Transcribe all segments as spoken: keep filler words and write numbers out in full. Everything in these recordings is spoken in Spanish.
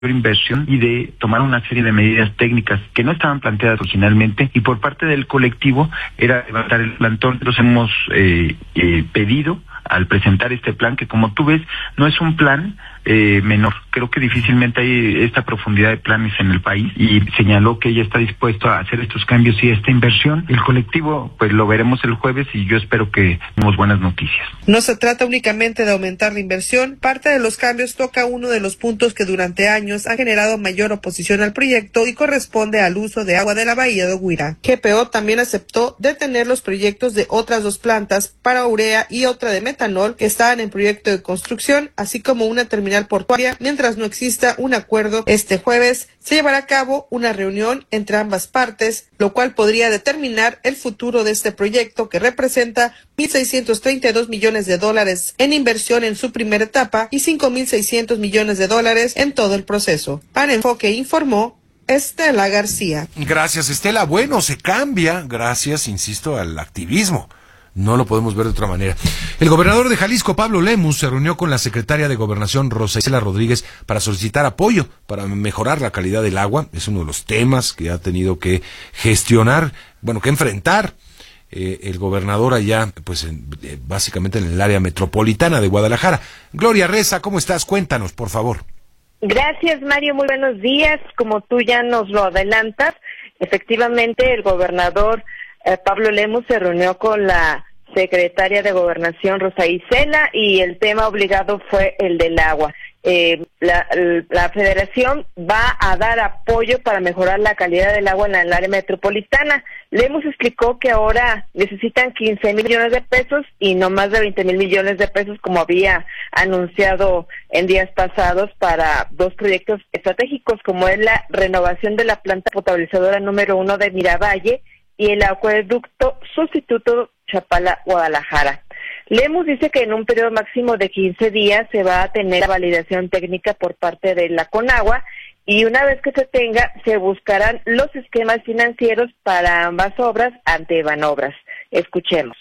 inversión y de tomar una serie de medidas técnicas que no estaban planteadas originalmente, y por parte del colectivo era levantar el plantón. Los hemos eh, eh, pedido al presentar este plan, que como tú ves, no es un plan eh, menor. Creo que difícilmente hay esta profundidad de planes en el país, y señaló que ella está dispuesto a hacer estos cambios y esta inversión. El colectivo, pues lo veremos el jueves, y yo espero que tengamos buenas noticias. No se trata únicamente de aumentar la inversión. Parte de los cambios toca uno de los puntos que durante años ha generado mayor oposición al proyecto y corresponde al uso de agua de la bahía de Oguira. G P O también aceptó detener los proyectos de otras dos plantas para urea y otra de metanol que estaban en proyecto de construcción, así como una terminal portuaria, mientras no exista un acuerdo. Este jueves se llevará a cabo una reunión entre ambas partes, lo cual podría determinar el futuro de este proyecto, que representa mil seiscientos treinta y dos millones de dólares en inversión en su primera etapa y cinco mil seiscientos millones de dólares en todo el proceso. Para Enfoque informó Estela García. Gracias, Estela. Bueno, se cambia gracias, insisto, al activismo. No lo podemos ver de otra manera. El gobernador de Jalisco, Pablo Lemus, se reunió con la secretaria de Gobernación, Rosa Isela Rodríguez, para solicitar apoyo para mejorar la calidad del agua. Es uno de los temas que ha tenido que gestionar, bueno, que enfrentar eh, el gobernador allá, pues en, eh, básicamente en el área metropolitana de Guadalajara. Gloria Reza, ¿cómo estás? Cuéntanos, por favor. Gracias, Mario. Muy buenos días. Como tú ya nos lo adelantas, efectivamente el gobernador Eh, Pablo Lemus se reunió con la secretaria de Gobernación, Rosa Isela, y el tema obligado fue el del agua. Eh, la, la Federación va a dar apoyo para mejorar la calidad del agua en el área metropolitana. Lemus explicó que ahora necesitan quince mil millones de pesos y no más de veinte mil millones de pesos, como había anunciado en días pasados, para dos proyectos estratégicos, como es la renovación de la planta potabilizadora número uno de Miravalle y el acueducto sustituto Chapala-Guadalajara. Lemus dice que en un periodo máximo de quince días se va a tener la validación técnica por parte de la Conagua, y una vez que se tenga, se buscarán los esquemas financieros para ambas obras ante Banobras. Escuchemos.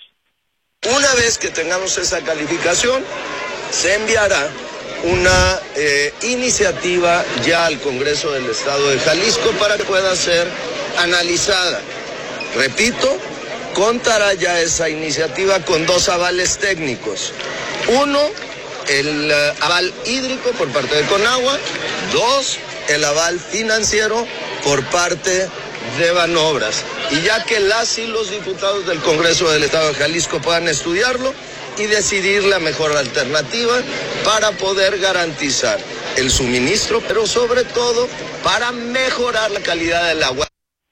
Una vez que tengamos esa calificación, se enviará una eh, iniciativa ya al Congreso del Estado de Jalisco para que pueda ser analizada. Repito, contará ya esa iniciativa con dos avales técnicos. Uno, el uh, aval hídrico por parte de Conagua. Dos, el aval financiero por parte de Banobras. Y ya que las y los diputados del Congreso del Estado de Jalisco puedan estudiarlo y decidir la mejor alternativa para poder garantizar el suministro, pero sobre todo para mejorar la calidad del agua.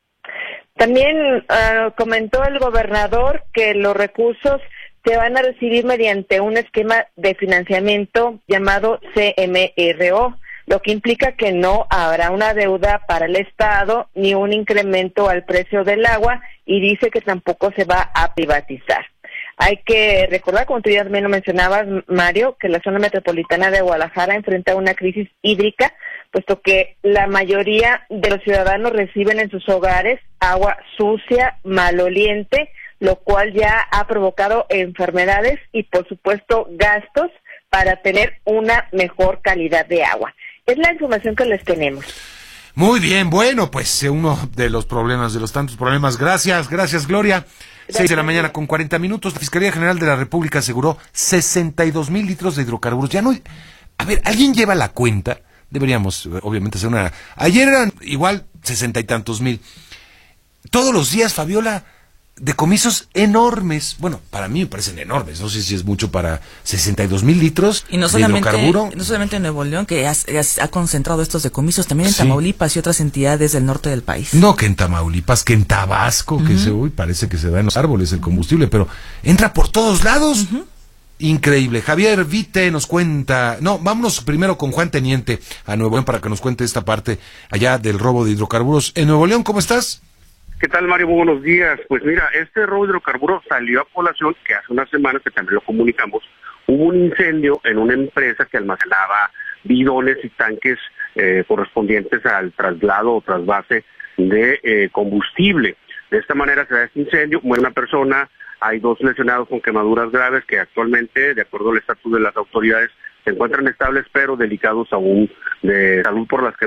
También uh, comentó el gobernador que los recursos se van a recibir mediante un esquema de financiamiento llamado C M R O, lo que implica que no habrá una deuda para el Estado ni un incremento al precio del agua, y dice que tampoco se va a privatizar. Hay que recordar, como tú ya también lo mencionabas, Mario, que la zona metropolitana de Guadalajara enfrenta una crisis hídrica, puesto que la mayoría de los ciudadanos reciben en sus hogares agua sucia, maloliente, lo cual ya ha provocado enfermedades y, por supuesto, gastos para tener una mejor calidad de agua. Es la información que les tenemos. Muy bien, bueno, pues uno de los problemas, de los tantos problemas. Gracias, gracias, Gloria. Seis de la mañana con cuarenta minutos. La Fiscalía General de la República aseguró sesenta y dos mil litros de hidrocarburos. Ya no hay... A ver, ¿alguien lleva la cuenta? Deberíamos, obviamente, hacer una... Ayer eran igual sesenta y tantos mil. Todos los días, Fabiola, decomisos enormes. Bueno, para mí me parecen enormes. No sé si es mucho para sesenta y dos mil litros y no de solamente, hidrocarburo. No solamente en Nuevo León, que ha, ha concentrado estos decomisos, también en Sí. Tamaulipas y otras entidades del norte del país. No que en Tamaulipas, que en Tabasco, uh-huh. que se, uy, parece que se da en los árboles el combustible, pero entra por todos lados. Uh-huh. Increíble. Javier Vite nos cuenta... No, vámonos primero con Juan Teniente a Nuevo León para que nos cuente esta parte allá del robo de hidrocarburos. En Nuevo León, ¿cómo estás? ¿Qué tal, Mario? Muy buenos días. Pues mira, este robo de hidrocarburos salió a población que hace unas semanas, que también lo comunicamos, hubo un incendio en una empresa que almacenaba bidones y tanques eh, correspondientes al traslado o trasvase de eh, combustible. De esta manera se da este incendio, muere una persona, hay dos lesionados con quemaduras graves que actualmente, de acuerdo al estatus de las autoridades, se encuentran estables pero delicados aún de salud por las